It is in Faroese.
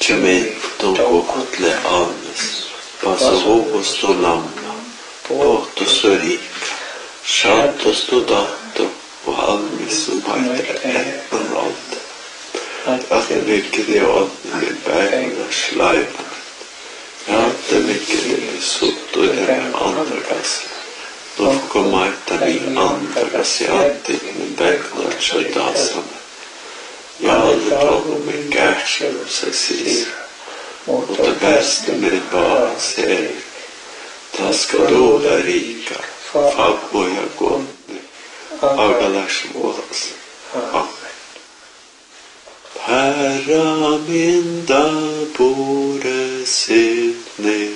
Cemento kokotle almes, pasovos to lamma, pohtos to rika, shantos to datto, och almis som heter äppelrad. Att det mycket det åtne bergna slajman. Att det mycket det blir sutt och det är andragas. Då får komma ett ni andragas i alltid med bergna tjöjdasan. Jag har aldrig tagit mig gärtsel och sexis. Och det bästa med bara säger. Ta ska då vara rika. Fabboja gående. Agalas målas. Amen. Herra min där borde sitt ner.